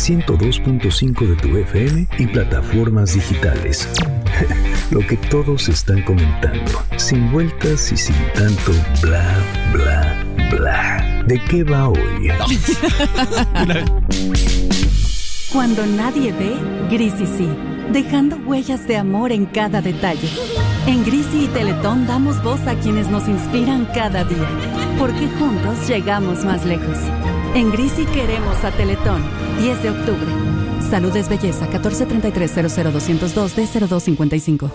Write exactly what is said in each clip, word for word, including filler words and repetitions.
ciento dos punto cinco de tu F M y plataformas digitales. Lo que todos están comentando, sin vueltas y sin tanto bla, bla, bla. ¿De qué va hoy? Cuando nadie ve, Grisi sí, dejando huellas de amor en cada detalle. En Grisi y Teletón damos voz a quienes nos inspiran cada día, porque juntos llegamos más lejos. En Grisi queremos a Teletón. diez de octubre. Salud es belleza. catorce treinta y tres cero cero doscientos dos D cero dos cincuenta y cinco.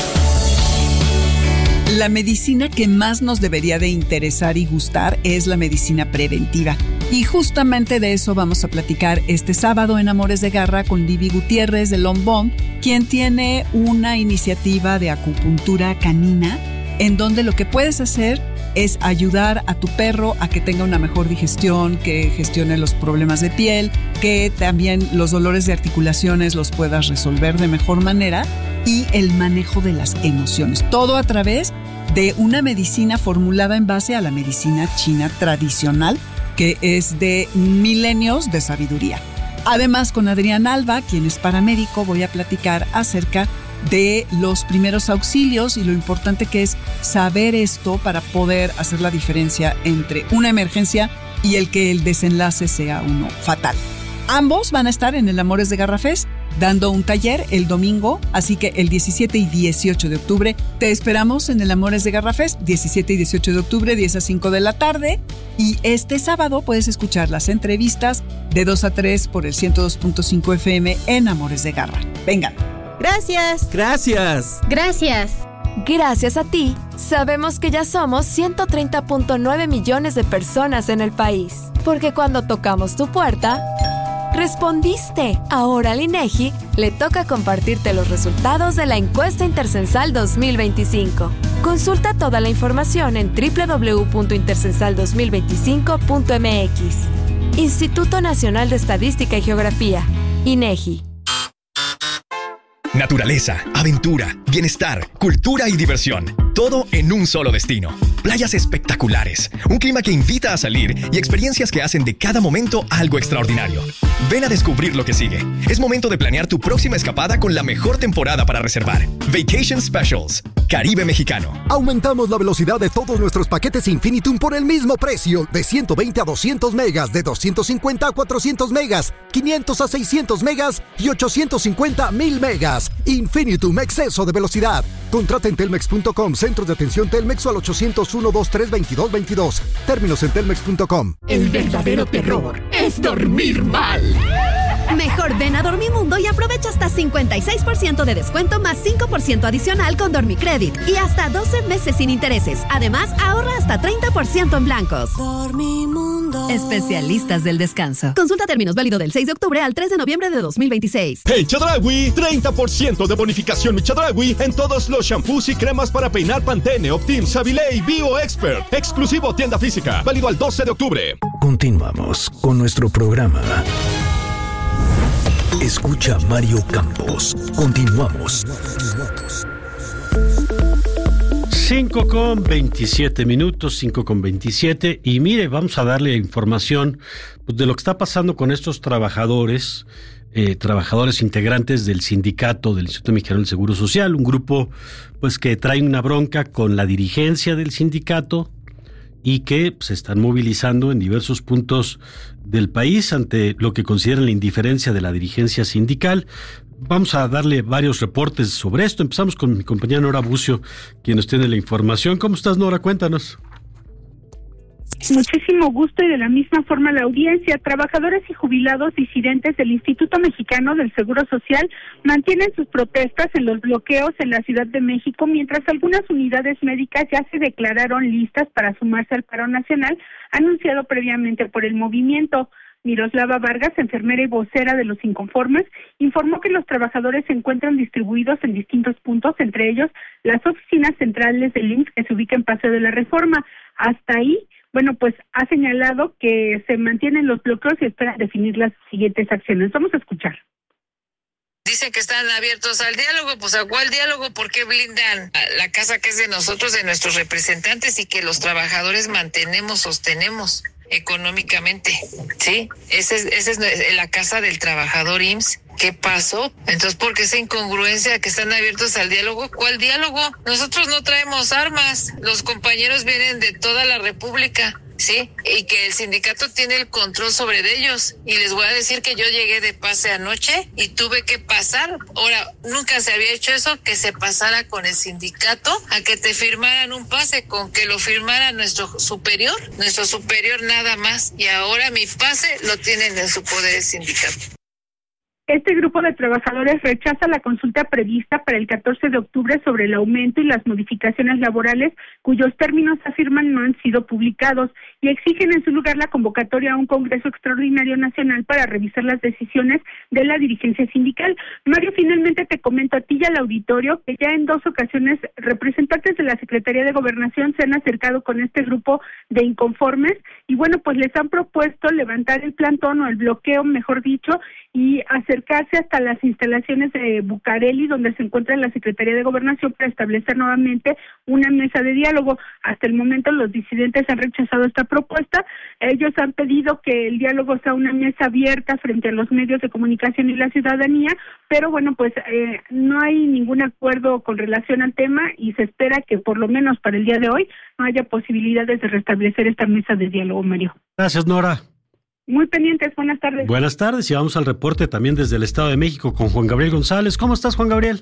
La medicina que más nos debería de interesar y gustar es la medicina preventiva. Y justamente de eso vamos a platicar este sábado en Amores de Garra con Libby Gutiérrez de Lombón, quien tiene una iniciativa de acupuntura canina en donde lo que puedes hacer es ayudar a tu perro a que tenga una mejor digestión, que gestione los problemas de piel, que también los dolores de articulaciones los puedas resolver de mejor manera y el manejo de las emociones. Todo a través de una medicina formulada en base a la medicina china tradicional, que es de milenios de sabiduría. Además, con Adrián Alba, quien es paramédico, voy a platicar acerca de los primeros auxilios y lo importante que es saber esto para poder hacer la diferencia entre una emergencia y el que el desenlace sea uno fatal. Ambos van a estar en el Amores de Garra Fest dando un taller el domingo, así que el diecisiete y dieciocho de octubre te esperamos en el Amores de Garra Fest, diecisiete y dieciocho de octubre, diez a cinco de la tarde. Y este sábado puedes escuchar las entrevistas de dos a tres por el ciento dos punto cinco F M en Amores de Garra. Vengan. Gracias. Gracias. Gracias. Gracias a ti, sabemos que ya somos ciento treinta punto nueve millones de personas en el país. Porque cuando tocamos tu puerta, respondiste. Ahora al INEGI le toca compartirte los resultados de la encuesta intercensal dos mil veinticinco. Consulta toda la información en doble u doble u doble u punto intercensal dos mil veinticinco punto m x. Instituto Nacional de Estadística y Geografía, INEGI. Naturaleza, aventura, bienestar, cultura y diversión. Todo en un solo destino. Playas espectaculares, un clima que invita a salir y experiencias que hacen de cada momento algo extraordinario. Ven a descubrir lo que sigue. Es momento de planear tu próxima escapada con la mejor temporada para reservar. Vacation Specials, Caribe Mexicano. Aumentamos la velocidad de todos nuestros paquetes Infinitum por el mismo precio. De ciento veinte a doscientos megas, de doscientos cincuenta a cuatrocientos megas, quinientos a seiscientos megas y ochocientos cincuenta a mil megas. Infinitum, exceso de velocidad. Contrata en telmex punto com, centros de atención Telmex o al ochocientos uno, veintitrés, veintidós, veintidós. Términos en telmex punto com. El verdadero terror es dormir mal. Mejor ven a Dormimundo y aprovecha hasta cincuenta y seis por ciento de descuento más cinco por ciento adicional con Dormicredit y hasta doce meses sin intereses. Además, ahorra hasta treinta por ciento en blancos. Dormimundo. Especialistas del descanso. Consulta términos válido del seis de octubre al tres de noviembre de dos mil veintiséis. Hey Chedraui, treinta por ciento de bonificación mi Chedraui en todos los shampoos y cremas para peinar Pantene, Optim, Savile y Bio Expert. Exclusivo tienda física, válido al doce de octubre. Continuamos con nuestro programa. Escucha Mario Campos. Continuamos. cinco con veintisiete minutos, cinco con veintisiete. Y mire, vamos a darle información pues, de lo que está pasando con estos trabajadores, eh, trabajadores integrantes del sindicato del Instituto Mexicano del Seguro Social, un grupo pues que trae una bronca con la dirigencia del sindicato y que se están movilizando en diversos puntos del país ante lo que consideran la indiferencia de la dirigencia sindical. Vamos a darle varios reportes sobre esto. Empezamos con mi compañera Nora Bucio, quien nos tiene la información. ¿Cómo estás, Nora? Cuéntanos. Muchísimo gusto y de la misma forma la audiencia. Trabajadores y jubilados disidentes del Instituto Mexicano del Seguro Social mantienen sus protestas en los bloqueos en la Ciudad de México, mientras algunas unidades médicas ya se declararon listas para sumarse al paro nacional anunciado previamente por el movimiento. Miroslava Vargas, enfermera y vocera de los inconformes, informó que los trabajadores se encuentran distribuidos en distintos puntos, entre ellos las oficinas centrales del I M S S que se ubica en Paseo de la Reforma. Hasta ahí, bueno, pues ha señalado que se mantienen los bloqueos y esperan definir las siguientes acciones. Vamos a escuchar. Dicen que están abiertos al diálogo, pues ¿a cuál diálogo? ¿Por qué blindan la casa que es de nosotros, de nuestros representantes y que los trabajadores mantenemos, sostenemos? económicamente, ¿sí? Esa es, esa es la casa del trabajador I M S S. ¿Qué pasó? Entonces, ¿por qué esa incongruencia que están abiertos al diálogo? ¿Cuál diálogo? Nosotros no traemos armas. Los compañeros vienen de toda la República, ¿sí? Y que el sindicato tiene el control sobre ellos. Y les voy a decir que yo llegué de pase anoche y tuve que pasar. Ahora, nunca se había hecho eso, que se pasara con el sindicato a que te firmaran un pase, con que lo firmara nuestro superior, nuestro superior nada más. Y ahora mi pase lo tienen en su poder el sindicato. Este grupo de trabajadores rechaza la consulta prevista para el catorce de octubre sobre el aumento y las modificaciones laborales, cuyos términos afirman no han sido publicados, y exigen en su lugar la convocatoria a un Congreso Extraordinario Nacional para revisar las decisiones de la dirigencia sindical. Mario, finalmente te comento a ti y al auditorio que ya en dos ocasiones representantes de la Secretaría de Gobernación se han acercado con este grupo de inconformes y bueno, pues les han propuesto levantar el plantón o el bloqueo, mejor dicho, y acercarse hasta las instalaciones de Bucareli, donde se encuentra la Secretaría de Gobernación, para establecer nuevamente una mesa de diálogo. Hasta el momento los disidentes han rechazado esta propuesta. Ellos han pedido que el diálogo sea una mesa abierta frente a los medios de comunicación y la ciudadanía, pero bueno, pues eh, no hay ningún acuerdo con relación al tema y se espera que por lo menos para el día de hoy no haya posibilidades de restablecer esta mesa de diálogo, Mario. Gracias, Nora. Muy pendientes, buenas tardes. Buenas tardes y vamos al reporte también desde el Estado de México con Juan Gabriel González. ¿Cómo estás, Juan Gabriel?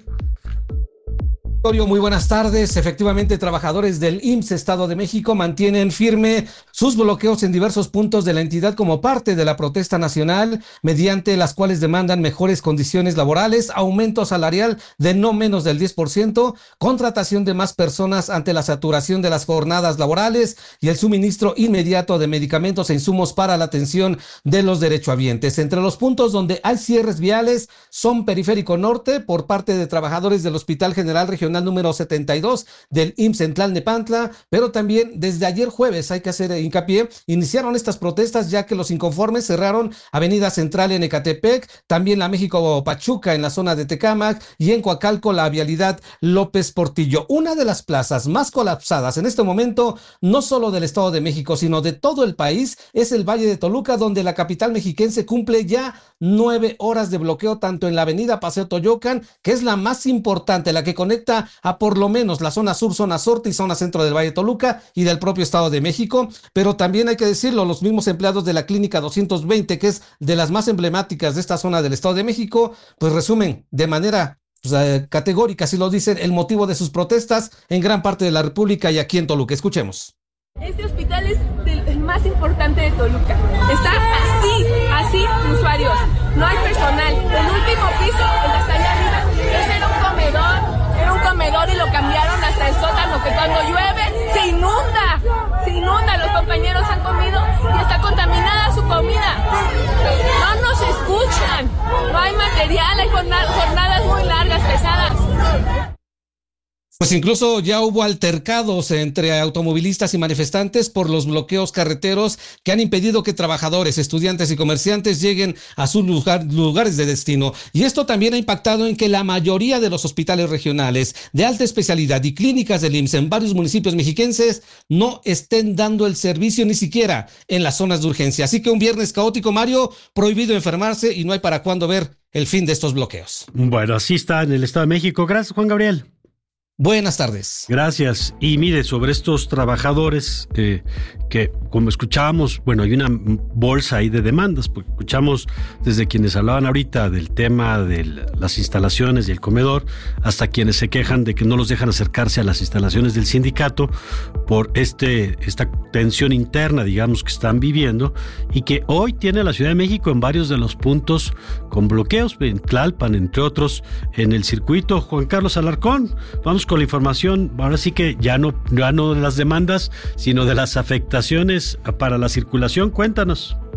Muy buenas tardes. Efectivamente, trabajadores del I M S S Estado de México mantienen firme sus bloqueos en diversos puntos de la entidad como parte de la protesta nacional, mediante las cuales demandan mejores condiciones laborales, aumento salarial de no menos del diez por ciento, contratación de más personas ante la saturación de las jornadas laborales y el suministro inmediato de medicamentos e insumos para la atención de los derechohabientes. Entre los puntos donde hay cierres viales son Periférico Norte por parte de trabajadores del Hospital General Regional número setenta y dos del I M S S en Tlalnepantla, pero también desde ayer jueves, hay que hacer hincapié, iniciaron estas protestas ya que los inconformes cerraron Avenida Central en Ecatepec, también la México Pachuca en la zona de Tecámac y en Coacalco la vialidad López Portillo. Una de las plazas más colapsadas en este momento, no solo del Estado de México, sino de todo el país, es el Valle de Toluca, donde la capital mexiquense cumple ya nueve horas de bloqueo, tanto en la avenida Paseo Toyocan, que es la más importante, la que conecta a por lo menos la zona sur, zona norte y zona centro del Valle de Toluca y del propio Estado de México, pero también hay que decirlo, los mismos empleados de la Clínica doscientos veinte, que es de las más emblemáticas de esta zona del Estado de México, pues resumen de manera pues, eh, categórica, si lo dicen, el motivo de sus protestas en gran parte de la República y aquí en Toluca. Escuchemos. Este hospital es el más importante de Toluca. Está así, así de usuarios. No hay personal. El último piso, el hasta allá arriba, ese era un comedor. Era un comedor y lo cambiaron hasta el sótano, que cuando llueve se inunda. Se inunda. Los compañeros han comido y está contaminada su comida. No nos escuchan. No hay material. Hay jornadas, jornadas muy largas, pesadas. Pues incluso ya hubo altercados entre automovilistas y manifestantes por los bloqueos carreteros que han impedido que trabajadores, estudiantes y comerciantes lleguen a sus lugar, lugares de destino. Y esto también ha impactado en que la mayoría de los hospitales regionales de alta especialidad y clínicas del I M S S en varios municipios mexiquenses no estén dando el servicio ni siquiera en las zonas de urgencia. Así que un viernes caótico, Mario, prohibido enfermarse y no hay para cuándo ver el fin de estos bloqueos. Bueno, así está en el Estado de México. Gracias, Juan Gabriel. Buenas tardes. Gracias. Y mire, sobre estos trabajadores eh, que, como escuchábamos, bueno, hay una bolsa ahí de demandas, porque escuchamos desde quienes hablaban ahorita del tema de las instalaciones y el comedor, hasta quienes se quejan de que no los dejan acercarse a las instalaciones del sindicato por este esta tensión interna, digamos, que están viviendo y que hoy tiene la Ciudad de México en varios de los puntos con bloqueos, en Tlalpan, entre otros, en el circuito. Juan Carlos Alarcón, vamos con la información, ahora sí que ya no, ya no de las demandas, sino de las afectaciones para la circulación. Cuéntanos.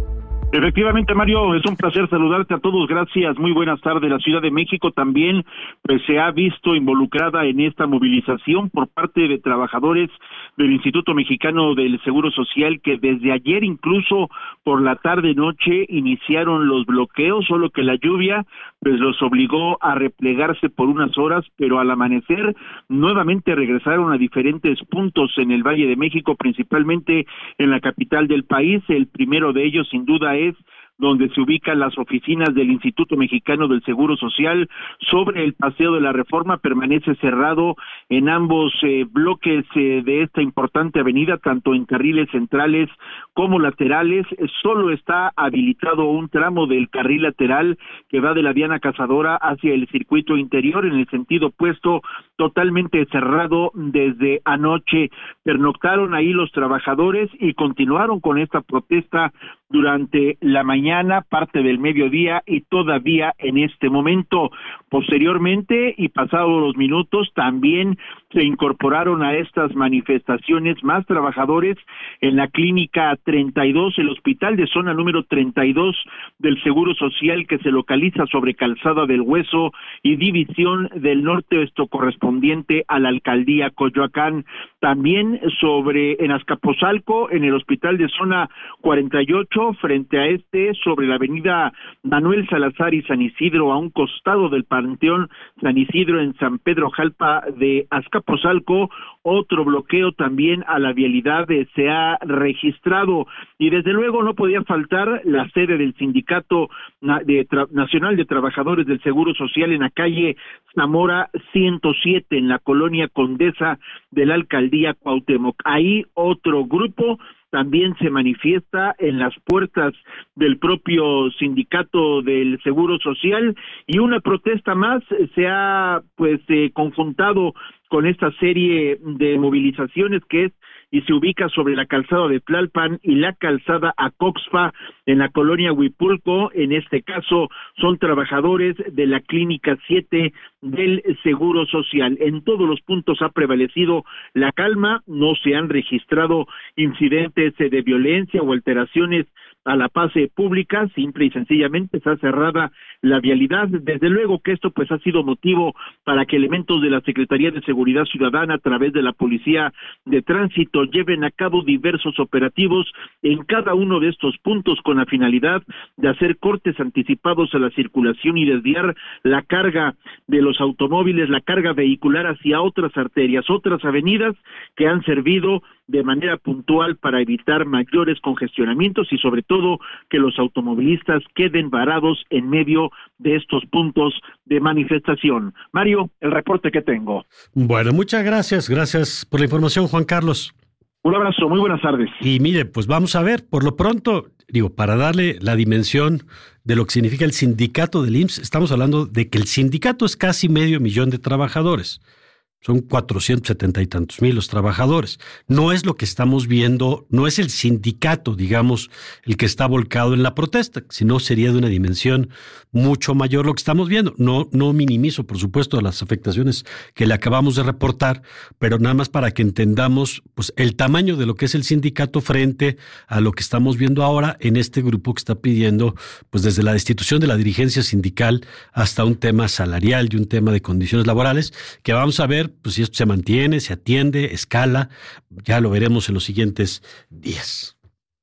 Efectivamente, Mario, es un placer saludarte a todos, gracias, muy buenas tardes. La Ciudad de México también pues se ha visto involucrada en esta movilización por parte de trabajadores del Instituto Mexicano del Seguro Social, que desde ayer incluso por la tarde-noche iniciaron los bloqueos, solo que la lluvia pues los obligó a replegarse por unas horas, pero al amanecer nuevamente regresaron a diferentes puntos en el Valle de México, principalmente en la capital del país. El primero de ellos, sin duda, es donde se ubican las oficinas del Instituto Mexicano del Seguro Social. Sobre el Paseo de la Reforma permanece cerrado en ambos eh, bloques eh, de esta importante avenida, tanto en carriles centrales como laterales. Solo está habilitado un tramo del carril lateral que va de la Diana Cazadora hacia el circuito interior, en el sentido opuesto, totalmente cerrado desde anoche. Pernoctaron ahí los trabajadores y continuaron con esta protesta durante la mañana, parte del mediodía y todavía en este momento. Posteriormente y pasados los minutos también se incorporaron a estas manifestaciones más trabajadores en la clínica treinta y dos, el hospital de zona número treinta y dos del Seguro Social, que se localiza sobre Calzada del Hueso y División del Norte, esto correspondiente a la alcaldía Coyoacán. También sobre en Azcapotzalco, en el hospital de zona cuarenta y ocho, frente a este, sobre la avenida Manuel Salazar y San Isidro, a un costado del Panteón San Isidro en San Pedro Jalpa de Azcapotzalco, otro bloqueo también a la vialidad de, se ha registrado. Y desde luego no podía faltar la sede del Sindicato de Tra- Nacional de Trabajadores del Seguro Social en la calle Zamora ciento siete, en la colonia Condesa de la alcaldía Cuauhtémoc. Ahí otro grupo también se manifiesta en las puertas del propio sindicato del Seguro Social, y una protesta más se ha pues eh, conjuntado con esta serie de movilizaciones que es y se ubica sobre la calzada de Tlalpan y la calzada Acoxpa en la colonia Huipulco. En este caso son trabajadores de la clínica siete del Seguro Social. En todos los puntos ha prevalecido la calma, no se han registrado incidentes de violencia o alteraciones a la paz pública, simple y sencillamente está cerrada la vialidad. Desde luego que esto pues ha sido motivo para que elementos de la Secretaría de Seguridad Ciudadana a través de la Policía de Tránsito lleven a cabo diversos operativos en cada uno de estos puntos con la finalidad de hacer cortes anticipados a la circulación y desviar la carga de los automóviles, la carga vehicular hacia otras arterias, otras avenidas que han servido de manera puntual para evitar mayores congestionamientos y sobre todo que los automovilistas queden varados en medio de estos puntos de manifestación. Mario, el reporte que tengo. Bueno, muchas gracias, gracias por la información, Juan Carlos. Un abrazo, muy buenas tardes. Y mire, pues vamos a ver, por lo pronto, digo, para darle la dimensión de lo que significa el sindicato del I M S S, estamos hablando de que el sindicato es casi medio millón de trabajadores. Son cuatrocientos setenta y tantos mil los trabajadores. No es lo que estamos viendo, no es el sindicato, digamos, el que está volcado en la protesta, sino sería de una dimensión mucho mayor lo que estamos viendo. No, no minimizo, por supuesto, las afectaciones que le acabamos de reportar, pero nada más para que entendamos pues el tamaño de lo que es el sindicato frente a lo que estamos viendo ahora en este grupo que está pidiendo, pues desde la destitución de la dirigencia sindical hasta un tema salarial y un tema de condiciones laborales, que vamos a ver pues si esto se mantiene, se atiende, escala, ya lo veremos en los siguientes días.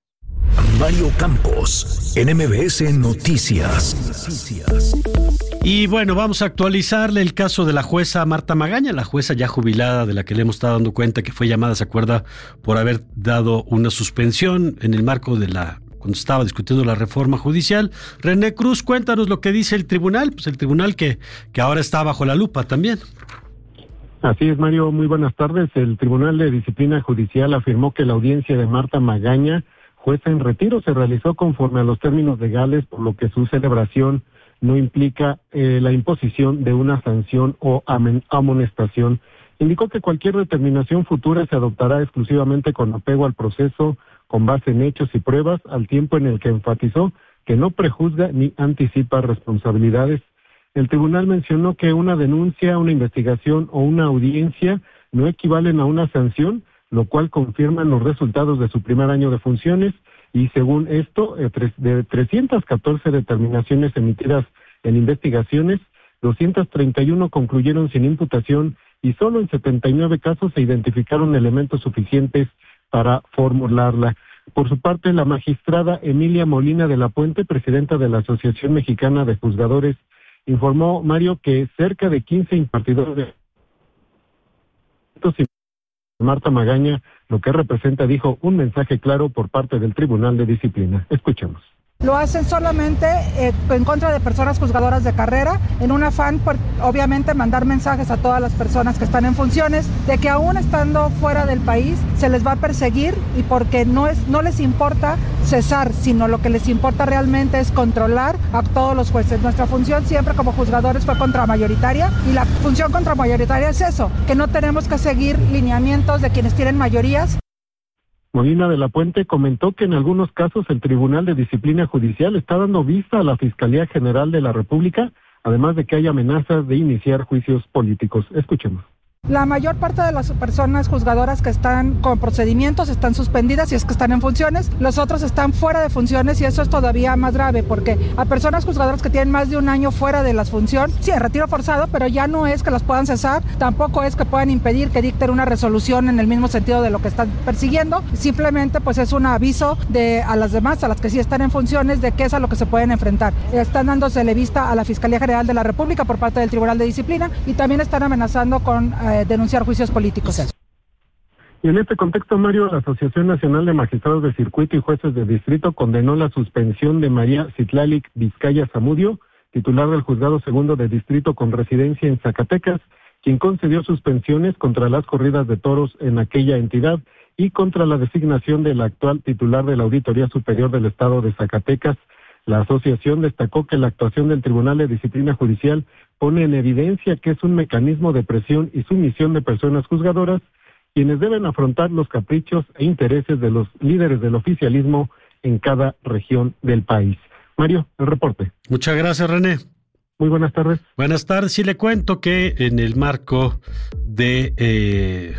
Mario Campos, en M B S Noticias. Y bueno, vamos a actualizarle el caso de la jueza Marta Magaña, la jueza ya jubilada de la que le hemos estado dando cuenta que fue llamada, se acuerda, por haber dado una suspensión en el marco de la cuando estaba discutiendo la reforma judicial. René Cruz, cuéntanos lo que dice el tribunal, pues el tribunal que, que ahora está bajo la lupa también. Así es, Mario, muy buenas tardes. El Tribunal de Disciplina Judicial afirmó que la audiencia de Marta Magaña, jueza en retiro, se realizó conforme a los términos legales, por lo que su celebración no implica eh, la imposición de una sanción o amen- amonestación. Indicó que cualquier determinación futura se adoptará exclusivamente con apego al proceso, con base en hechos y pruebas, al tiempo en el que enfatizó que no prejuzga ni anticipa responsabilidades. El tribunal mencionó que una denuncia, una investigación o una audiencia no equivalen a una sanción, lo cual confirman los resultados de su primer año de funciones. y según esto, de trescientas catorce determinaciones emitidas en investigaciones, doscientas treinta y uno concluyeron sin imputación y solo en setenta y nueve casos se identificaron elementos suficientes para formularla. Por su parte, la magistrada Emilia Molina de la Puente, presidenta de la Asociación Mexicana de Juzgadores, informó, Mario, que cerca de quince impartidores de Marta Magaña, lo que representa, dijo, un mensaje claro por parte del Tribunal de Disciplina. Escuchemos. Lo hacen solamente eh, en contra de personas juzgadoras de carrera, en un afán por, obviamente, mandar mensajes a todas las personas que están en funciones de que aún estando fuera del país se les va a perseguir, y porque no es no les importa cesar, sino lo que les importa realmente es controlar a todos los jueces. Nuestra función siempre como juzgadores fue contramayoritaria, y la función contramayoritaria es eso, que no tenemos que seguir lineamientos de quienes tienen mayorías. Molina de la Puente comentó que en algunos casos el Tribunal de Disciplina Judicial está dando vista a la Fiscalía General de la República, además de que hay amenazas de iniciar juicios políticos. Escuchemos. La mayor parte de las personas juzgadoras que están con procedimientos están suspendidas si es que están en funciones, los otros están fuera de funciones, y eso es todavía más grave porque a personas juzgadoras que tienen más de un año fuera de la función, sí, en retiro forzado, pero ya no es que las puedan cesar, tampoco es que puedan impedir que dicten una resolución en el mismo sentido de lo que están persiguiendo, simplemente pues es un aviso de a las demás, a las que sí están en funciones, de qué es a lo que se pueden enfrentar. Están dándosele vista a la Fiscalía General de la República por parte del Tribunal de Disciplina, y también están amenazando con eh, denunciar juicios políticos. Y en este contexto, Mario, la Asociación Nacional de Magistrados de Circuito y Jueces de Distrito condenó la suspensión de María Citlalic Vizcaya Zamudio, titular del Juzgado Segundo de Distrito con residencia en Zacatecas, quien concedió suspensiones contra las corridas de toros en aquella entidad y contra la designación del actual titular de la Auditoría Superior del Estado de Zacatecas. La asociación destacó que la actuación del Tribunal de Disciplina Judicial pone en evidencia que es un mecanismo de presión y sumisión de personas juzgadoras, quienes deben afrontar los caprichos e intereses de los líderes del oficialismo en cada región del país. Mario, el reporte. Muchas gracias, René. Muy buenas tardes. Buenas tardes. Sí, le cuento que en el marco de eh,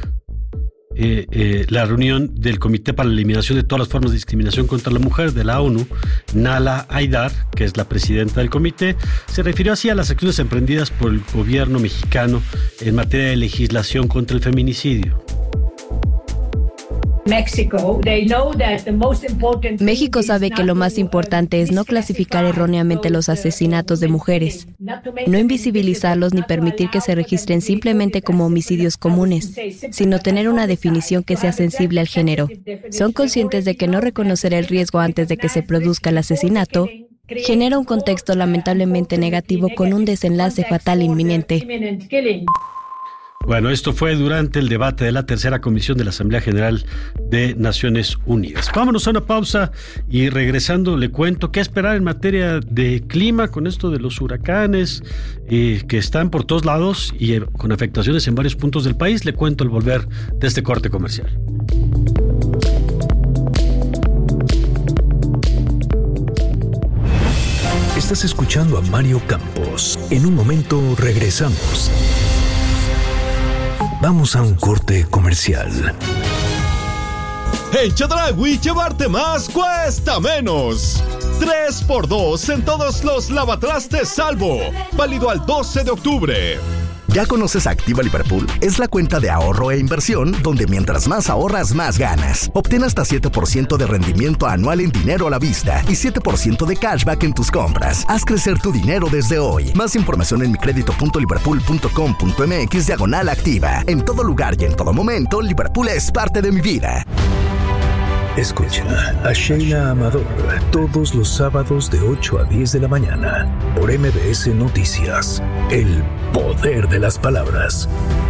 eh, eh, la reunión del Comité para la Eliminación de todas las formas de discriminación contra la mujer de la ONU, Nala Aidar, que es la presidenta del comité, se refirió así a las acciones emprendidas por el gobierno mexicano en materia de legislación contra el feminicidio. México sabe que lo más importante es no clasificar erróneamente los asesinatos de mujeres, no invisibilizarlos ni permitir que se registren simplemente como homicidios comunes, sino tener una definición que sea sensible al género. Son conscientes de que no reconocer el riesgo antes de que se produzca el asesinato genera un contexto lamentablemente negativo con un desenlace fatal inminente. Bueno, esto fue durante el debate de la tercera comisión de la Asamblea General de Naciones Unidas. Vámonos a una pausa y regresando le cuento qué esperar en materia de clima con esto de los huracanes eh, que están por todos lados y eh, con afectaciones en varios puntos del país. Le cuento al volver de este corte comercial. Estás escuchando a Mario Campos. En un momento regresamos. Vamos a un corte comercial. En Chedraui, llevarte más cuesta menos. tres por dos en todos los lavatrastes Salvo. Válido al doce de octubre. ¿Ya conoces Activa Liverpool? Es la cuenta de ahorro e inversión donde mientras más ahorras, más ganas. Obtén hasta siete por ciento de rendimiento anual en dinero a la vista y siete por ciento de cashback en tus compras. Haz crecer tu dinero desde hoy. Más información en micredito.liverpool.com.mx diagonal activa. En todo lugar y en todo momento, Liverpool es parte de mi vida. Escucha a Sheila Amador todos los sábados de ocho a diez de la mañana por M B S Noticias. El poder de las palabras.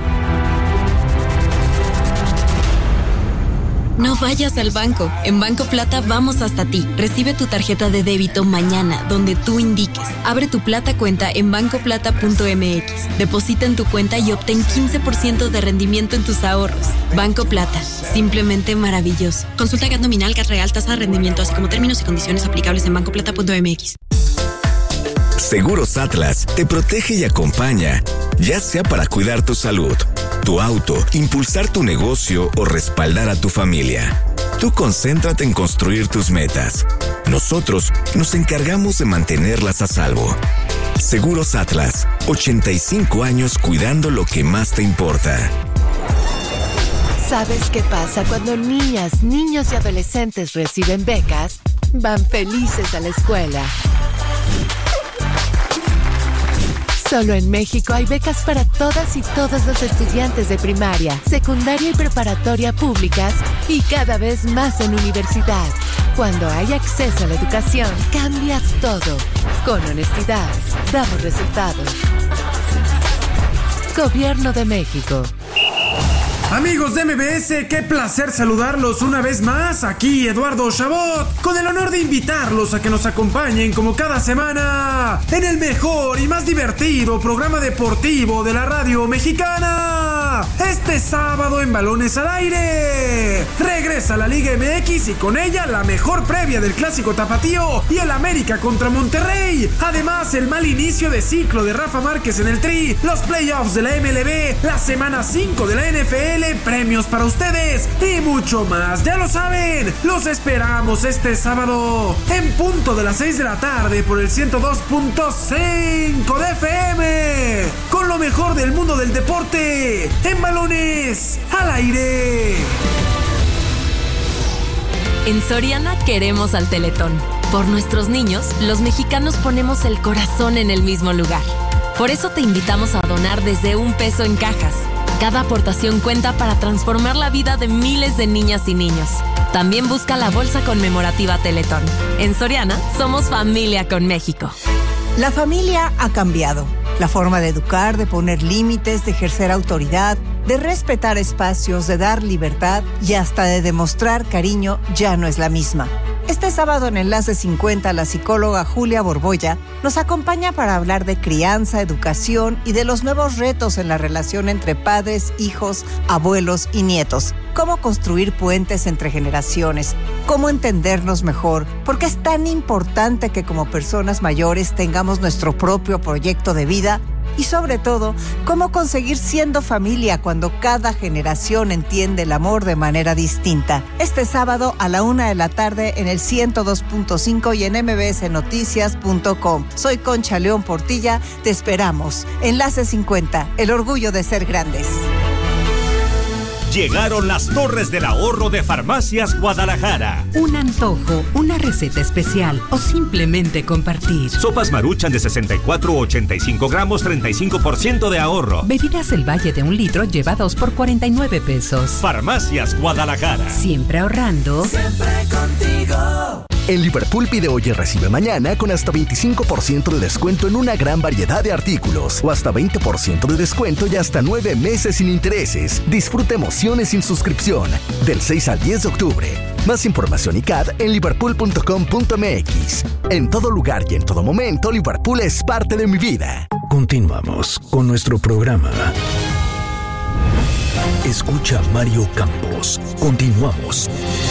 No vayas al banco. En Banco Plata vamos hasta ti. Recibe tu tarjeta de débito mañana, donde tú indiques. Abre tu Plata cuenta en banco plata punto m x. Deposita en tu cuenta y obtén quince por ciento de rendimiento en tus ahorros. Banco Plata. Simplemente maravilloso. Consulta G A T nominal, G A T real, tasa de rendimiento, así como términos y condiciones aplicables en banco plata punto m x. Seguros Atlas te protege y acompaña, ya sea para cuidar tu salud, tu auto, impulsar tu negocio o respaldar a tu familia. Tú Tú concéntrate en construir tus metas. Nosotros nos encargamos de mantenerlas a salvo. Seguros Atlas, ochenta y cinco años cuidando lo que más te importa. ¿Sabes qué pasa cuando niñas, niños y adolescentes reciben becas? Van felices a la escuela. Solo en México hay becas para todas y todos los estudiantes de primaria, secundaria y preparatoria públicas y cada vez más en universidad. Cuando hay acceso a la educación, cambias todo. Con honestidad, damos resultados. Gobierno de México. Amigos de M B S, qué placer saludarlos una vez más. Aquí Eduardo Chabot, con el honor de invitarlos a que nos acompañen como cada semana en el mejor y más divertido programa deportivo de la radio mexicana. Este sábado en Balones al Aire regresa la Liga M X y con ella la mejor previa del Clásico Tapatío y el América contra Monterrey. Además, el mal inicio de ciclo de Rafa Márquez en el Tri, los playoffs de la M L B, la semana cinco de la N F L, premios para ustedes y mucho más. Ya lo saben, los esperamos este sábado en punto de las seis de la tarde por el ciento dos punto cinco de F M, con lo mejor del mundo del deporte en Balones al Aire. En Soriana queremos al Teletón. Por nuestros niños, los mexicanos ponemos el corazón en el mismo lugar. Por eso te invitamos a donar desde un peso en cajas. Cada aportación cuenta para transformar la vida de miles de niñas y niños. También busca la bolsa conmemorativa Teletón. En Soriana, somos familia con México. La familia ha cambiado. La forma de educar, de poner límites, de ejercer autoridad, de respetar espacios, de dar libertad y hasta de demostrar cariño ya no es la misma. Este sábado en Enlace cincuenta, la psicóloga Julia Borboya nos acompaña para hablar de crianza, educación y de los nuevos retos en la relación entre padres, hijos, abuelos y nietos. Cómo construir puentes entre generaciones, cómo entendernos mejor, por qué es tan importante que como personas mayores tengamos nuestro propio proyecto de vida y sobre todo, cómo conseguir siendo familia cuando cada generación entiende el amor de manera distinta. Este sábado a la una de la tarde en el ciento dos punto cinco y en m b s noticias punto com. Soy Concha León Portilla, te esperamos. Enlace cincuenta, el orgullo de ser grandes. Llegaron las Torres del Ahorro de Farmacias Guadalajara. Un antojo, una receta especial o simplemente compartir. Sopas Maruchan de sesenta y cuatro a ochenta y cinco gramos, treinta y cinco por ciento de ahorro. Bebidas El Valle de un litro lleva dos por cuarenta y nueve pesos. Farmacias Guadalajara. Siempre ahorrando. Siempre contigo. En Liverpool pide hoy y recibe mañana con hasta veinticinco por ciento de descuento en una gran variedad de artículos o hasta veinte por ciento de descuento y hasta nueve meses sin intereses. Disfruta emociones sin suscripción del seis al diez de octubre. Más información y C A D en liverpool punto com punto m x. En todo lugar y en todo momento, Liverpool es parte de mi vida. Continuamos con nuestro programa. Escucha Mario Campos. Continuamos.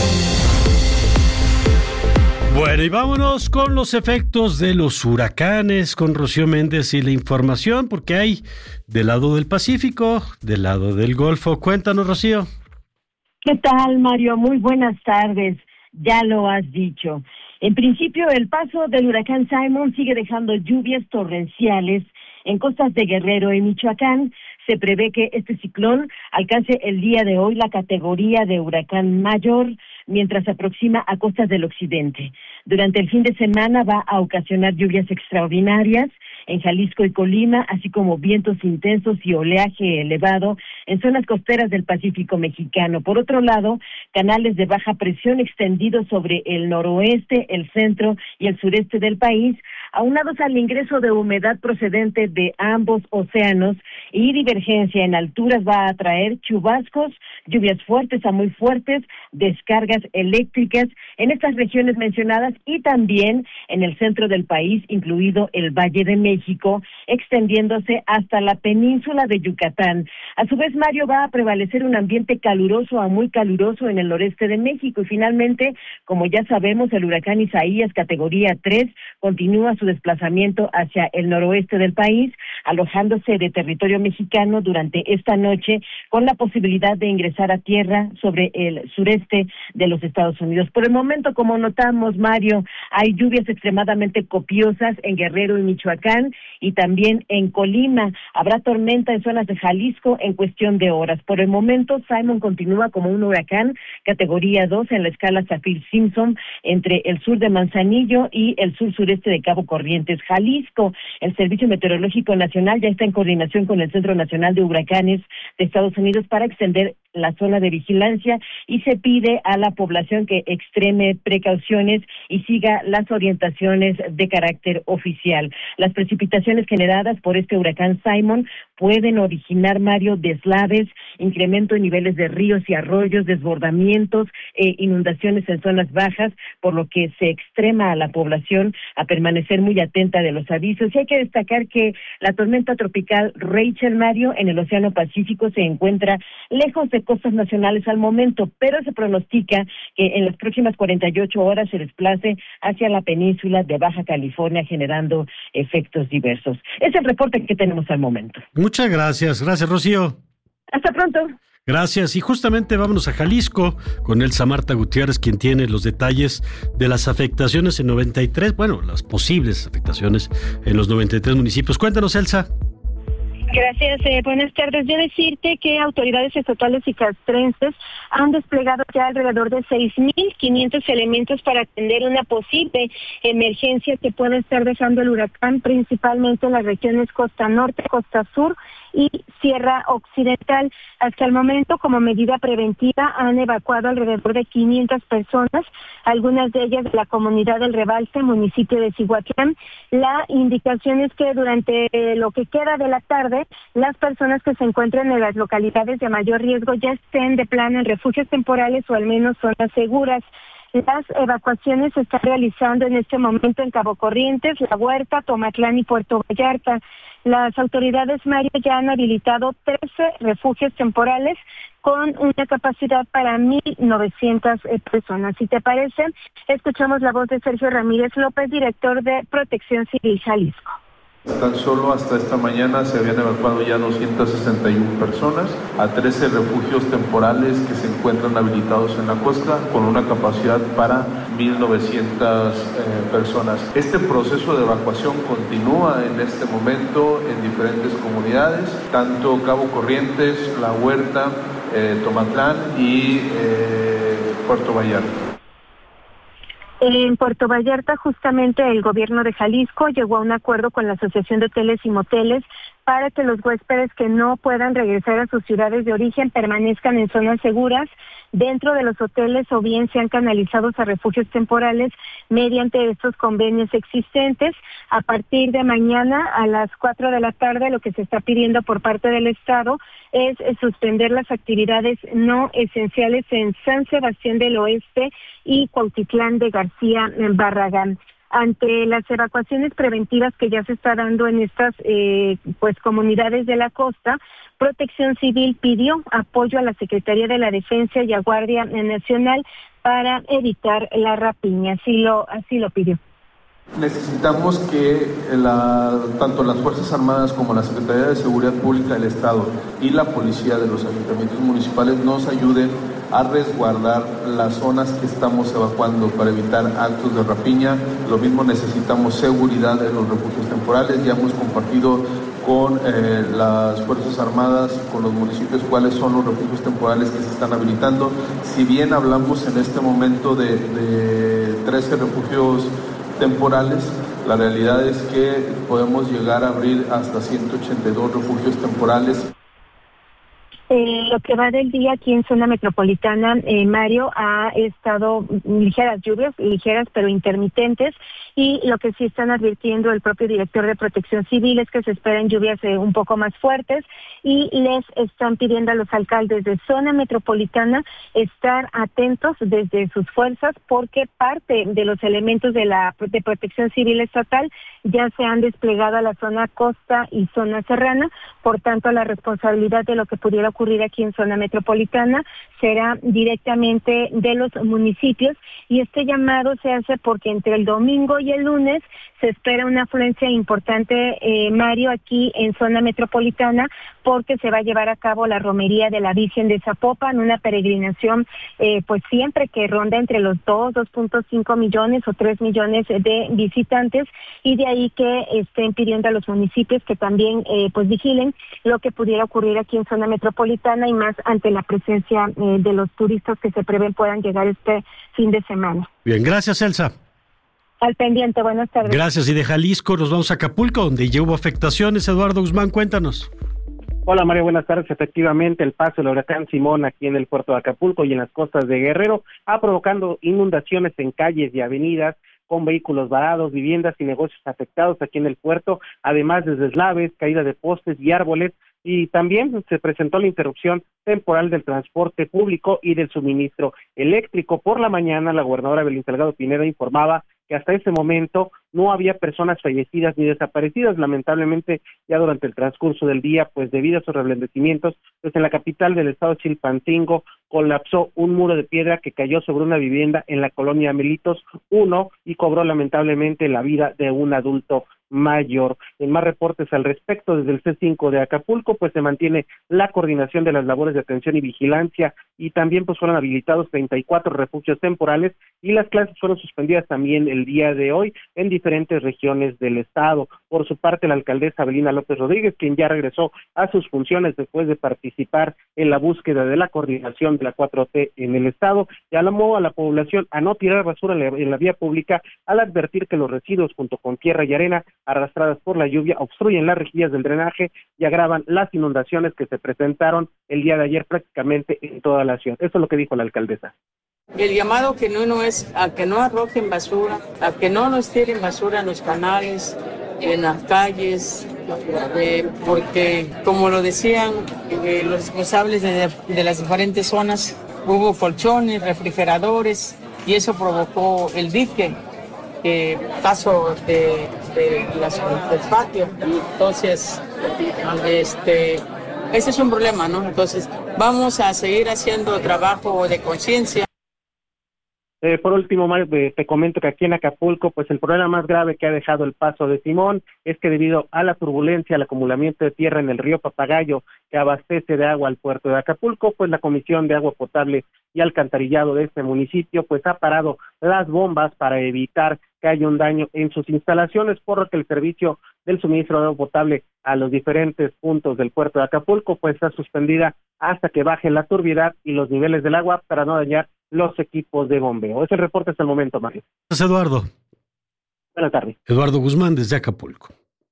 Bueno, y vámonos con los efectos de los huracanes, con Rocío Méndez y la información, porque hay del lado del Pacífico, del lado del Golfo. Cuéntanos, Rocío. ¿Qué tal, Mario? Muy buenas tardes. Ya lo has dicho. En principio, el paso del huracán Simon sigue dejando lluvias torrenciales en costas de Guerrero y Michoacán. Se prevé que este ciclón alcance el día de hoy la categoría de huracán mayor, mientras se aproxima a costas del occidente. Durante el fin de semana va a ocasionar lluvias extraordinarias en Jalisco y Colima, así como vientos intensos y oleaje elevado en zonas costeras del Pacífico mexicano. Por otro lado, canales de baja presión extendidos sobre el noroeste, el centro y el sureste del país, aunados al ingreso de humedad procedente de ambos océanos y divergencia en alturas, va a traer chubascos, lluvias fuertes a muy fuertes, descargas eléctricas en estas regiones mencionadas y también en el centro del país, incluido el Valle de México extendiéndose hasta la península de Yucatán. A su vez, Mario, va a prevalecer un ambiente caluroso a muy caluroso en el noreste de México y finalmente, como ya sabemos, el huracán Isaías, categoría tres, continúa su desplazamiento hacia el noroeste del país, alojándose de territorio mexicano durante esta noche con la posibilidad de ingresar a tierra sobre el sureste de los Estados Unidos. Por el momento, como notamos, Mario, hay lluvias extremadamente copiosas en Guerrero y Michoacán y también en Colima. Habrá tormenta en zonas de Jalisco en cuestión de horas. Por el momento, Simon continúa como un huracán categoría dos en la escala Saffir-Simpson entre el sur de Manzanillo y el sur-sureste de Cabo Corrientes, Jalisco. El Servicio Meteorológico Nacional ya está en coordinación con el Centro Nacional de Huracanes de Estados Unidos para extender la zona de vigilancia y se pide a la población que extreme precauciones y siga las orientaciones de carácter oficial. Las precipitaciones generadas por este huracán Simon pueden originar, Mario, deslaves, incremento en niveles de ríos y arroyos, desbordamientos, e inundaciones en zonas bajas, por lo que se extrema a la población a permanecer muy atenta de los avisos. Y hay que destacar que la tormenta tropical Rachel, Mario, en el Océano Pacífico se encuentra lejos de costas nacionales al momento, pero se pronostica que en las próximas cuarenta y ocho horas se desplace hacia la península de Baja California, generando efectos diversos. Es el reporte que tenemos al momento. Muchas gracias. Gracias, Rocío. Hasta pronto. Gracias. Y justamente vámonos a Jalisco con Elsa Marta Gutiérrez, quien tiene los detalles de las afectaciones en noventa y tres, bueno, las posibles afectaciones en los noventa y tres municipios. Cuéntanos, Elsa. Gracias, eh, buenas tardes. Yo decirte que autoridades estatales y castrenses han desplegado ya alrededor de seis mil quinientos elementos para atender una posible emergencia que puede estar dejando el huracán, principalmente en las regiones Costa Norte, Costa Sur y Sierra Occidental. Hasta el momento, como medida preventiva, han evacuado alrededor de quinientas personas, algunas de ellas de la comunidad del Rebalse, municipio de Cihuatlán. La indicación es que durante lo que queda de la tarde, las personas que se encuentren en las localidades de mayor riesgo ya estén de plano en refugios temporales o al menos zonas seguras. Las evacuaciones se están realizando en este momento en Cabo Corrientes, La Huerta, Tomatlán y Puerto Vallarta. Las autoridades, Mario, ya han habilitado trece refugios temporales con una capacidad para mil novecientas personas. Si te parece, escuchamos la voz de Sergio Ramírez López, director de Protección Civil Jalisco. Tan solo hasta esta mañana se habían evacuado ya doscientas sesenta y una personas a trece refugios temporales que se encuentran habilitados en la costa con una capacidad para mil novecientas eh, personas. Este proceso de evacuación continúa en este momento en diferentes comunidades, tanto Cabo Corrientes, La Huerta, eh, Tomatlán y eh, Puerto Vallarta. En Puerto Vallarta, justamente el gobierno de Jalisco llegó a un acuerdo con la Asociación de Hoteles y Moteles para que los huéspedes que no puedan regresar a sus ciudades de origen permanezcan en zonas seguras dentro de los hoteles o bien sean canalizados a refugios temporales mediante estos convenios existentes. A partir de mañana a las cuatro de la tarde, lo que se está pidiendo por parte del Estado es suspender las actividades no esenciales en San Sebastián del Oeste y Cuautitlán de García Barragán. Ante las evacuaciones preventivas que ya se está dando en estas eh, pues comunidades de la costa, Protección Civil pidió apoyo a la Secretaría de la Defensa y a Guardia Nacional para evitar la rapiña. Así lo, así lo pidió. Necesitamos que la, tanto las Fuerzas Armadas como la Secretaría de Seguridad Pública del Estado y la Policía de los ayuntamientos municipales nos ayuden a resguardar las zonas que estamos evacuando para evitar actos de rapiña. Lo mismo necesitamos seguridad en los refugios temporales. Ya hemos compartido con eh, las Fuerzas Armadas, con los municipios, cuáles son los refugios temporales que se están habilitando. Si bien hablamos en este momento de, de trece refugios temporales, la realidad es que podemos llegar a abrir hasta ciento ochenta y dos refugios temporales. Eh, lo que va del día aquí en zona metropolitana, eh, Mario, ha estado ligeras lluvias, ligeras pero intermitentes, y lo que sí están advirtiendo el propio director de Protección Civil es que se esperan lluvias eh, un poco más fuertes, y les están pidiendo a los alcaldes de zona metropolitana estar atentos desde sus fuerzas, porque parte de los elementos de la de Protección Civil estatal ya se han desplegado a la zona costa y zona serrana. Por tanto, la responsabilidad de lo que pudiera ocurrir aquí en zona metropolitana será directamente de los municipios, y este llamado se hace porque entre el domingo y el lunes se espera una afluencia importante, eh, Mario, aquí en zona metropolitana, porque se va a llevar a cabo la romería de la Virgen de Zapopan, una peregrinación eh, pues siempre que ronda entre los dos, dos punto cinco millones o tres millones de visitantes, y de ahí que estén pidiendo a los municipios que también eh, pues vigilen lo que pudiera ocurrir aquí en zona metropolitana, y más ante la presencia eh, de los turistas que se prevén puedan llegar este fin de semana. Bien, gracias, Elsa. Al pendiente, buenas tardes. Gracias, y de Jalisco nos vamos a Acapulco, donde ya hubo afectaciones. Eduardo Guzmán, cuéntanos. Hola Mario, buenas tardes. Efectivamente, el paso del huracán Simón aquí en el puerto de Acapulco y en las costas de Guerrero ha provocado inundaciones en calles y avenidas, con vehículos varados, viviendas y negocios afectados aquí en el puerto, además de deslaves, caída de postes y árboles, y también se presentó la interrupción temporal del transporte público y del suministro eléctrico. Por la mañana, la gobernadora Evelyn Salgado Pineda informaba que hasta ese momento no había personas fallecidas ni desaparecidas. Lamentablemente, ya durante el transcurso del día, pues debido a sus reblandecimientos, pues en la capital del estado Chilpancingo colapsó un muro de piedra que cayó sobre una vivienda en la colonia Melitos uno y cobró lamentablemente la vida de un adulto mayor. En más reportes al respecto, desde el C cinco de Acapulco, pues se mantiene la coordinación de las labores de atención y vigilancia, y también pues fueron habilitados treinta y cuatro refugios temporales, y las clases fueron suspendidas también el día de hoy en diferentes regiones del estado. Por su parte, la alcaldesa Abelina López Rodríguez, quien ya regresó a sus funciones después de participar en la búsqueda de la coordinación de la cuatro T en el estado, llamó a la población a no tirar basura en la, en la vía pública, al advertir que los residuos junto con tierra y arena arrastradas por la lluvia obstruyen las rejillas del drenaje y agravan las inundaciones que se presentaron el día de ayer prácticamente en toda la ciudad. Eso es lo que dijo la alcaldesa. El llamado que no, no es a que no arrojen basura, a que no nos tiren basura en los canales, en las calles, eh, porque como lo decían eh, los responsables de, de las diferentes zonas, hubo colchones, refrigeradores, y eso provocó el dique, eh, paso de, de las, del patio. Entonces, este, ese es un problema, ¿no? Entonces, vamos a seguir haciendo trabajo de conciencia. Eh, por último, Mario, eh, te comento que aquí en Acapulco, pues el problema más grave que ha dejado el paso de Simón es que debido a la turbulencia, al acumulamiento de tierra en el río Papagayo, que abastece de agua al puerto de Acapulco, pues la Comisión de Agua Potable y Alcantarillado de este municipio, pues ha parado las bombas para evitar que haya un daño en sus instalaciones, por lo que el servicio del suministro de agua potable a los diferentes puntos del puerto de Acapulco, pues está suspendida hasta que baje la turbidez y los niveles del agua para no dañar los equipos de bombeo. Es el reporte hasta el momento, Mario. Gracias, Eduardo. Buenas tardes. Eduardo Guzmán, desde Acapulco.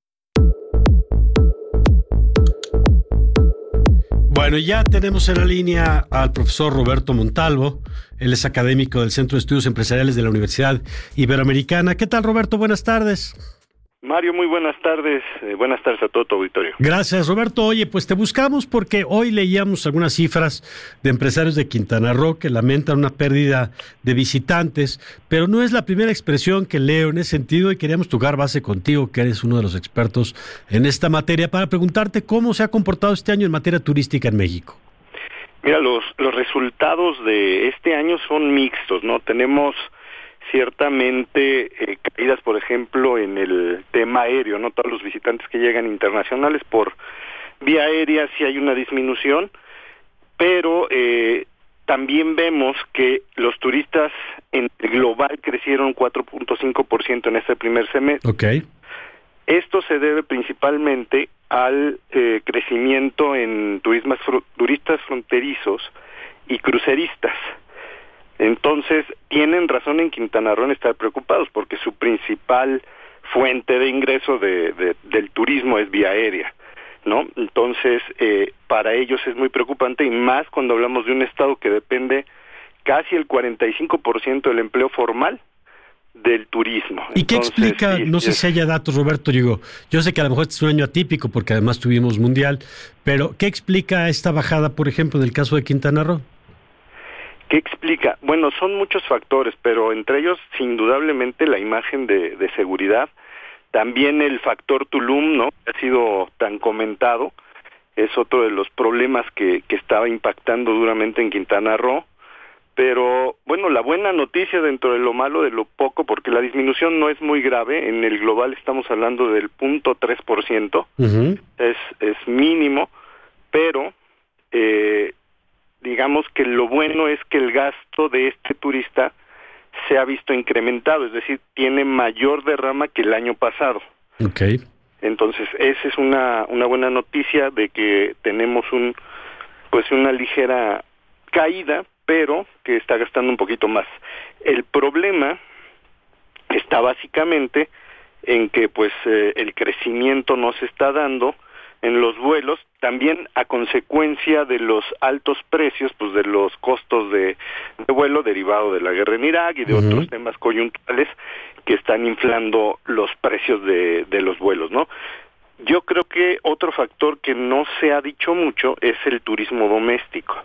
Bueno, ya tenemos en la línea al profesor Roberto Montalvo. Él es académico del Centro de Estudios Empresariales de la Universidad Iberoamericana. ¿Qué tal, Roberto? Buenas tardes. Mario, muy buenas tardes. Eh, buenas tardes a todo tu auditorio. Gracias, Roberto. Oye, pues te buscamos porque hoy leíamos algunas cifras de empresarios de Quintana Roo que lamentan una pérdida de visitantes, pero no es la primera expresión que leo en ese sentido, y queríamos tocar base contigo, que eres uno de los expertos en esta materia, para preguntarte cómo se ha comportado este año en materia turística en México. Mira, los, los resultados de este año son mixtos, ¿no? Tenemos ciertamente eh, caídas, por ejemplo, en el tema aéreo, no todos los visitantes que llegan internacionales por vía aérea sí hay una disminución, pero eh, también vemos que los turistas en el global crecieron cuatro punto cinco por ciento en este primer semestre. Okay. Esto se debe principalmente al eh, crecimiento en turismas, fr- turistas fronterizos y cruceristas. Entonces, tienen razón en Quintana Roo en estar preocupados, porque su principal fuente de ingreso de, de, del turismo es vía aérea. ¿no? Entonces, eh, para ellos es muy preocupante, y más cuando hablamos de un estado que depende casi el cuarenta y cinco por ciento del empleo formal del turismo. ¿Y qué Entonces, explica? sí, No sé es, si haya datos, Roberto. Digo, yo sé que a lo mejor este es un año atípico porque además tuvimos mundial, pero ¿qué explica esta bajada, por ejemplo, del caso de Quintana Roo? ¿Qué explica? Bueno, son muchos factores, pero entre ellos, indudablemente, la imagen de, de seguridad. También el factor Tulum, ¿no? Ha sido tan comentado. Es otro de los problemas que, que estaba impactando duramente en Quintana Roo. Pero, bueno, la buena noticia dentro de lo malo, de lo poco, porque la disminución no es muy grave. En el global estamos hablando del cero punto tres por ciento. Uh-huh. Es, es mínimo, pero... Eh, digamos que lo bueno es que el gasto de este turista se ha visto incrementado, es decir, tiene mayor derrama que el año pasado. Okay. Entonces, esa es una una buena noticia de que tenemos un pues una ligera caída, pero que está gastando un poquito más. El problema está básicamente en que pues eh, el crecimiento no se está dando en los vuelos, también a consecuencia de los altos precios, pues de los costos de, de vuelo derivado de la guerra en Irak y de uh-huh. otros temas coyunturales que están inflando los precios de, de los vuelos, ¿no? Yo creo que otro factor que no se ha dicho mucho es el turismo doméstico.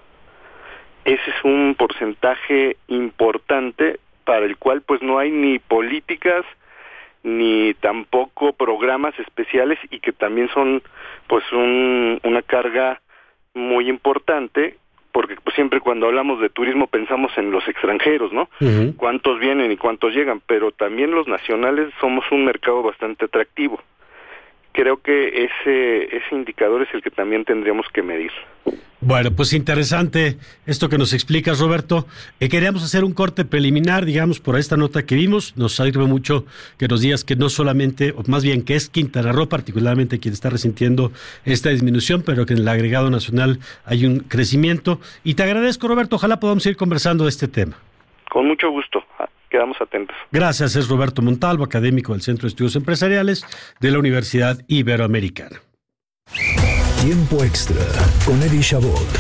Ese es un porcentaje importante para el cual pues no hay ni políticas ni tampoco programas especiales, y que también son pues un, una carga muy importante, porque pues, siempre cuando hablamos de turismo pensamos en los extranjeros, ¿no? Uh-huh. Cuántos vienen y cuántos llegan, pero también los nacionales somos un mercado bastante atractivo. Creo que ese ese indicador es el que también tendríamos que medir. Bueno, pues interesante esto que nos explicas, Roberto. Eh, queríamos hacer un corte preliminar, digamos, por esta nota que vimos. Nos sirve mucho que nos digas que no solamente, o más bien que es Quintana Roo particularmente quien está resintiendo esta disminución, pero que en el agregado nacional hay un crecimiento. Y te agradezco, Roberto. Ojalá podamos ir conversando de este tema. Con mucho gusto. Quedamos atentos. Gracias, es Roberto Montalvo, académico del Centro de Estudios Empresariales de la Universidad Iberoamericana. Tiempo extra con Eddie Chabot.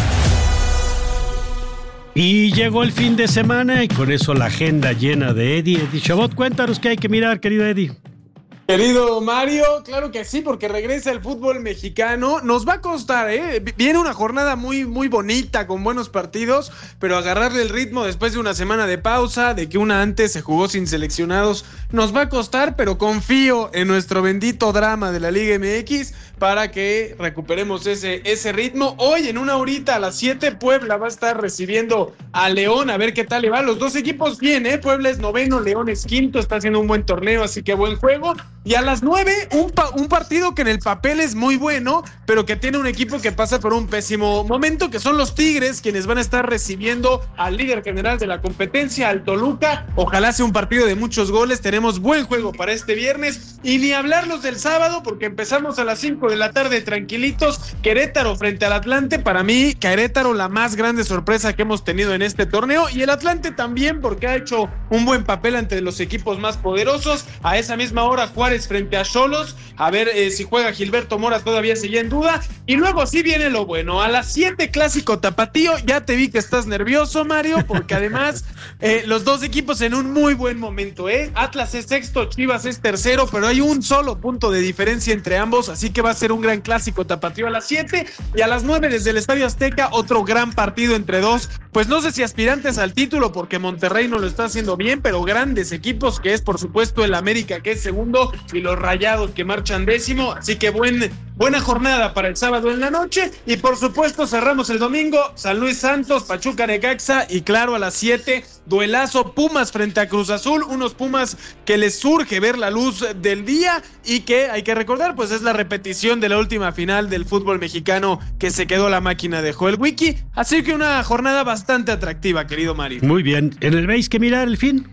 Y llegó el fin de semana y con eso la agenda llena de Eddie. Eddie Chabot, cuéntanos qué hay que mirar, querido Eddie. Querido Mario, claro que sí, porque regresa el fútbol mexicano. Nos va a costar, ¿eh? Viene una jornada muy, muy bonita, con buenos partidos, pero agarrarle el ritmo después de una semana de pausa, de que una antes se jugó sin seleccionados, nos va a costar, pero confío en nuestro bendito drama de la Liga M X para que recuperemos ese, ese ritmo. Hoy, en una horita, a las siete, Puebla va a estar recibiendo a León, a ver qué tal le va. Los dos equipos bien, ¿eh? Puebla es noveno, León es quinto, está haciendo un buen torneo, así que buen juego. Y a las nueve, un, pa- un partido que en el papel es muy bueno, pero que tiene un equipo que pasa por un pésimo momento, que son los Tigres, quienes van a estar recibiendo al líder general de la competencia, al Toluca. Ojalá sea un partido de muchos goles. Tenemos buen juego para este viernes. Y ni hablarlos del sábado, porque empezamos a las cinco de la tarde tranquilitos. Querétaro frente al Atlante. Para mí, Querétaro la más grande sorpresa que hemos tenido en este torneo. Y el Atlante también, porque ha hecho un buen papel ante los equipos más poderosos. A esa misma hora, Juárez frente a Xolos, a ver eh, si juega Gilberto Mora, todavía seguía en duda. Y luego sí viene lo bueno, a las siete clásico tapatío. Ya te vi que estás nervioso, Mario, porque además eh, los dos equipos en un muy buen momento, ¿eh? Atlas es sexto, Chivas es tercero, pero hay un solo punto de diferencia entre ambos, así que va a ser un gran clásico tapatío a las siete. Y a las nueve desde el Estadio Azteca, otro gran partido entre dos, pues no sé si aspirantes al título, porque Monterrey no lo está haciendo bien, pero grandes equipos, que es por supuesto el América, que es segundo, y los Rayados, que marchan décimo. Así que buen, buena jornada para el sábado en la noche. Y por supuesto cerramos el domingo, San Luis Santos, Pachuca Necaxa, y claro a las siete, duelazo Pumas frente a Cruz Azul, unos Pumas que les surge ver la luz del día y que hay que recordar, pues es la repetición de la última final del fútbol mexicano que se quedó la máquina de Joel Wiki. Así que una jornada bastante atractiva, querido Mario. Muy bien, ¿en el veis que mirar el fin?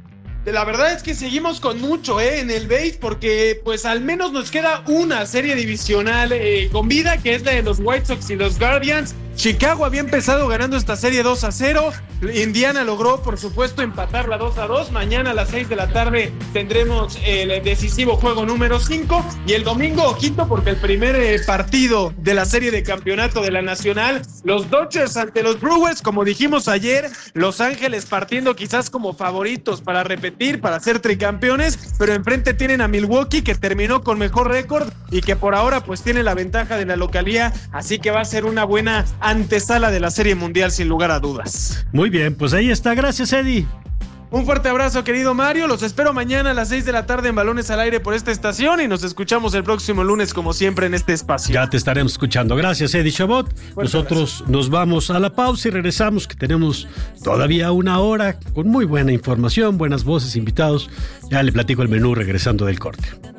La verdad es que seguimos con mucho eh, en el base, porque pues al menos nos queda una serie divisional eh, con vida, que es la de los White Sox y los Guardians. Chicago había empezado ganando esta serie dos a cero. Indiana logró, por supuesto, empatarla dos a dos. Mañana a las seis de la tarde tendremos el decisivo juego número cinco. Y el domingo, ojito, porque el primer eh, partido de la serie de campeonato de la Nacional, los Dodgers ante los Brewers, como dijimos ayer, Los Ángeles partiendo quizás como favoritos para repetir, para ser tricampeones, pero enfrente tienen a Milwaukee, que terminó con mejor récord y que por ahora pues tiene la ventaja de la localía, así que va a ser una buena antesala de la Serie Mundial sin lugar a dudas. Muy bien, pues ahí está, gracias Eddie. Un fuerte abrazo, querido Mario. Los espero mañana a las seis de la tarde en Balones al Aire por esta estación y nos escuchamos el próximo lunes, como siempre, en este espacio. Ya te estaremos escuchando. Gracias, Eddie Chabot. Fuerte Nosotros abrazo. Nos vamos a la pausa y regresamos, que tenemos todavía una hora con muy buena información, buenas voces, invitados. Ya le platico el menú regresando del corte.